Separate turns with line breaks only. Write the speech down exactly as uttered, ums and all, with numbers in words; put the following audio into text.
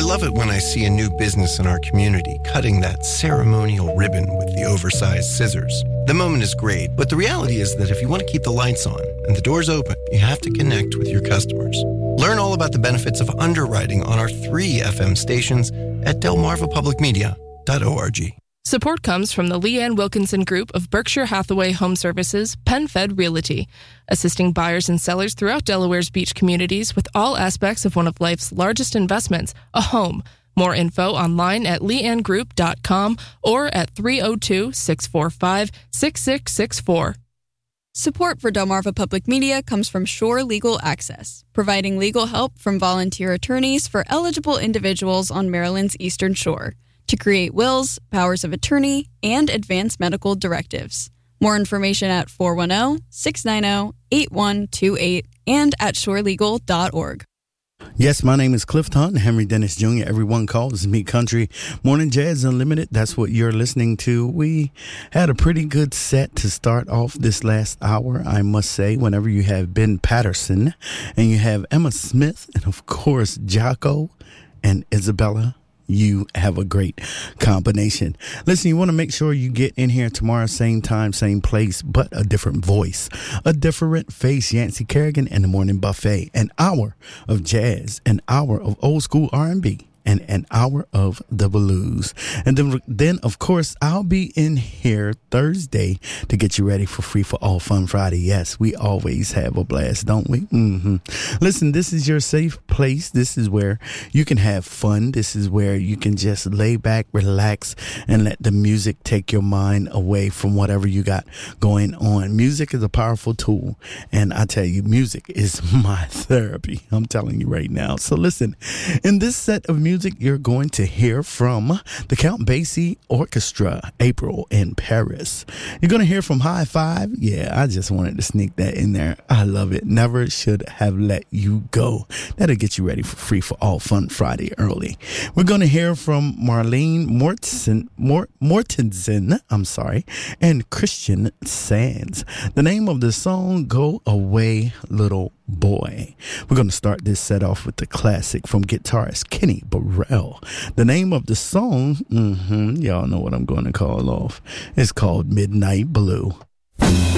love it when I see a new business in our community cutting that ceremonial ribbon with the oversized scissors. The moment is great, but the reality is that if you want to keep the lights on and the doors open, you have to connect with your customers. Learn all about the benefits of underwriting on our three F M stations at delmarva public media dot org.
Support comes from the Leanne Wilkinson Group of Berkshire Hathaway Home Services, PenFed Realty, assisting buyers and sellers throughout Delaware's beach communities with all aspects of one of life's largest investments, a home. More info online at leanne group dot com or at three oh two, six four five, six six six four.
Support for Delmarva Public Media comes from Shore Legal Access, providing legal help from volunteer attorneys for eligible individuals on Maryland's Eastern Shore to create wills, powers of attorney, and advance medical directives. More information at four one zero, six nine zero, eight one two eight and at shore legal dot org.
Yes, my name is Cliff Hunt, Henry Dennis Junior Everyone calls me Country Morning Jazz Unlimited. That's what you're listening to. We had a pretty good set to start off this last hour, I must say. Whenever you have Ben Patterson and you have Emma Smith and, of course, Jocko and Isabella, you have a great combination. Listen, you want to make sure you get in here tomorrow, same time, same place, but a different voice, a different face. Yancey Kerrigan and the Morning Buffet, an hour of jazz, an hour of old school R and B, and an hour of the blues. And then, then, of course, I'll be in here Thursday to get you ready for Free for All Fun Friday. Yes, we always have a blast, don't we? Mm-hmm. Listen, this is your safe place. This is where you can have fun. This is where you can just lay back, relax, and let the music take your mind away from whatever you got going on. Music is a powerful tool, and I tell you, music is my therapy. I'm telling you right now. So listen, in this set of music, Music, you're going to hear from the Count Basie Orchestra, April in Paris. You're going to hear from High Five. Yeah, I just wanted to sneak that in there. I love it. Never Should Have Let You Go. That'll get you ready for Free for All Fun Friday early. We're going to hear from Marlene Mortensen, Mort, Mortensen, I'm sorry, and Christian Sands. The name of the song, Go Away, Little Boy. We're going to start this set off with the classic from guitarist Kenny Burrell. The name of the song, mm-hmm, y'all know what I'm going to call off. It's called Midnight Blue.